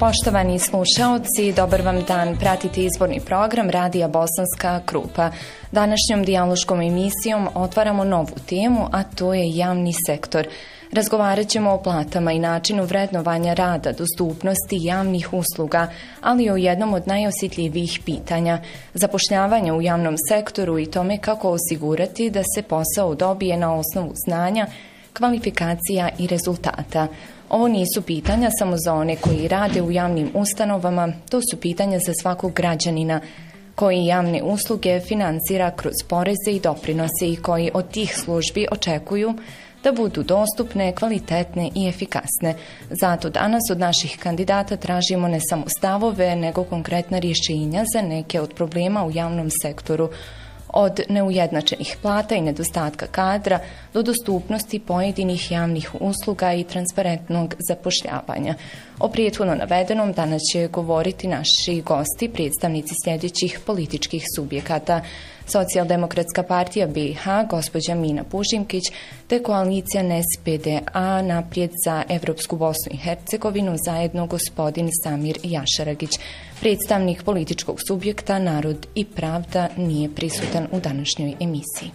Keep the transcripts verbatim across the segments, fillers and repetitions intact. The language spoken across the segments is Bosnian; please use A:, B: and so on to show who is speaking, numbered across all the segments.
A: Poštovani slušaoci, dobar vam dan. Pratite izborni program Radija Bosanska Krupa. Današnjom dijaloškom emisijom otvaramo novu temu, a to je javni sektor. Razgovarat ćemo o platama i načinu vrednovanja rada, dostupnosti javnih usluga, ali i o jednom od najosjetljivijih pitanja, zapošljavanja u javnom sektoru i tome kako osigurati da se posao dobije na osnovu znanja, kvalifikacija i rezultata. Ovo nisu pitanja samo za one koji rade u javnim ustanovama, to su pitanja za svakog građanina koji javne usluge financira kroz poreze i doprinose i koji od tih službi očekuju da budu dostupne, kvalitetne i efikasne. Zato danas od naših kandidata tražimo ne samo stavove, nego konkretna rješenja za neke od problema u javnom sektoru, od neujednačenih plata i nedostatka kadra do dostupnosti pojedinih javnih usluga i transparentnog zapošljavanja. O prethodno navedenom danas će govoriti naši gosti, predstavnici sljedećih političkih subjekata: Socijaldemokratska partija B i H, gospođa Mina Bužimkić, te koalicija N S P D A Naprijed za Evropsku Bosnu i Hercegovinu, zajedno gospodin Samir Jašaragić. Predstavnik političkog subjekta Narod i pravda nije prisutan u današnjoj emisiji.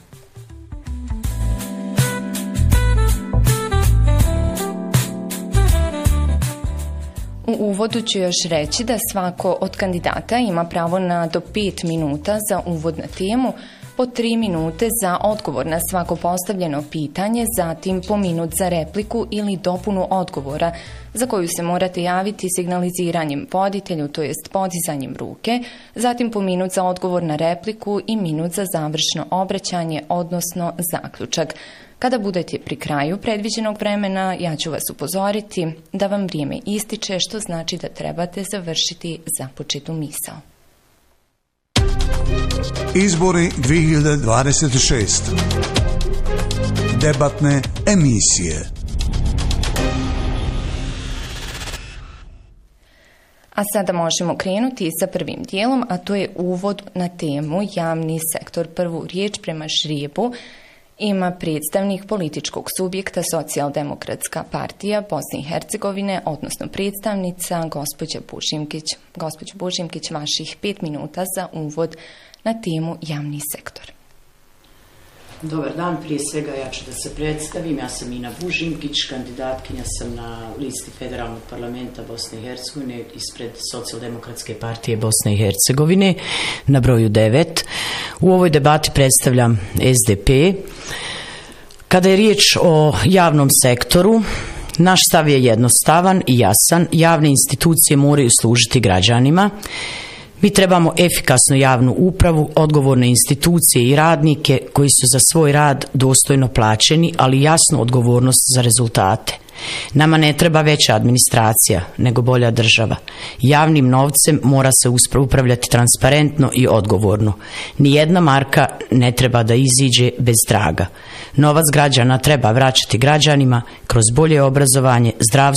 A: U uvodu ću još reći da svako od kandidata ima pravo na do pet minuta za uvod na temu, po tri minute za odgovor na svako postavljeno pitanje, zatim po minut za repliku ili dopunu odgovora, za koju se morate javiti signaliziranjem voditelju, to jest podizanjem ruke, zatim po minut za odgovor na repliku i minut za završno obraćanje, odnosno zaključak. Kada budete pri kraju predviđenog vremena, ja ću vas upozoriti da vam vrijeme ističe, što znači da trebate završiti započetu misao.
B: Izbori dvije hiljade dvadeset šeste. Debatne emisije.
A: A sada možemo krenuti sa prvim dijelom, a to je uvod na temu javni sektor. Prvu riječ prema žrebu ima predstavnik političkog subjekta Socijaldemokratska partija Bosne i Hercegovine, odnosno predstavnica gospođa Bužimkić. Gospođo Bužimkić, vaših pet minuta za uvod na temu javni sektor.
C: Dobar dan, prije svega ja ću da se predstavim. Ja sam Mina Bužimkić, kandidatkinja sam na listi Federalnog parlamenta Bosne i Hercegovine ispred Socijaldemokratske partije Bosne i Hercegovine na broju devet. U ovoj debati predstavljam S D P. Kada je riječ o javnom sektoru, naš stav je jednostavan i jasan. Javne institucije moraju služiti građanima. Mi trebamo efikasnu javnu upravu, odgovorne institucije i radnike koji su za svoj rad dostojno plaćeni, ali jasnu odgovornost za rezultate. Nama ne treba veća administracija, nego bolja država. Javnim novcem mora se upravljati transparentno i odgovorno. Nijedna marka ne treba da iziđe bez traga. Novac građana treba vraćati građanima kroz bolje obrazovanje, zdravstvo,